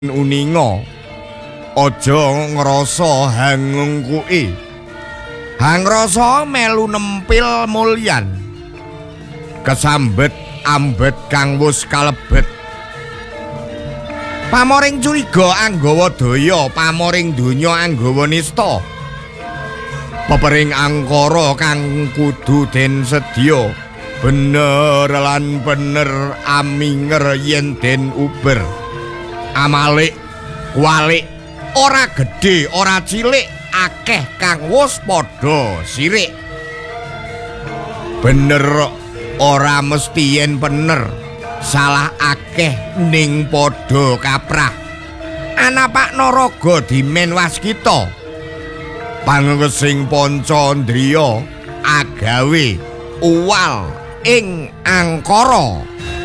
uninga aja ngrasa hangung kuwi hangrasa melu nempil mulyan kesambet ambet kang wus kalebet pamoring curiga anggawa daya pamoring donya anggawa nista pepering angkara kang kudu den sedya bener lan bener aminger yen den uber amalik walik ora gedhe ora cilik akeh kang wis padha sirik bener ora mesti yen bener salah akeh ning padha kaprah anapak naraga dimen waskita panggesing panca ndriya agawe uwal ing angkara